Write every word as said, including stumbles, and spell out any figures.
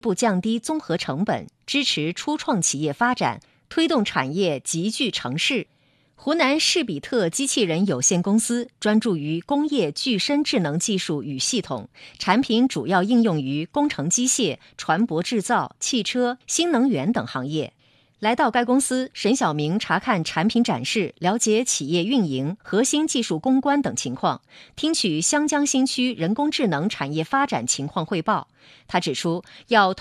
不降低综合成本，支持初创企业发展，推动产业集聚成市。湖南士比特机器人有限公司专注于工业具身智能技术与系统，产品主要应用于工程机械、船舶制造、汽车、新能源等行业。来到该公司，沈晓明查看产品展示，了解企业运营、核心技术攻关等情况，听取湘江新区人工智能产业发展情况汇报。他指出，要